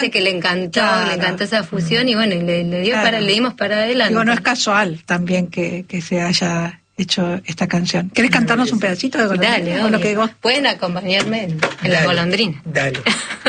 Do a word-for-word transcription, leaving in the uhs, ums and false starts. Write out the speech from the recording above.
que le encantó, Claro. le encantó esa fusión y bueno, y le, le dio claro. para, le dimos para adelante. Digo, no es casual también que, que se haya hecho esta canción. ¿Querés cantarnos un pedacito de Golondrina? Dale, o lo que vos... Pueden acompañarme en, en La Golondrina. Dale.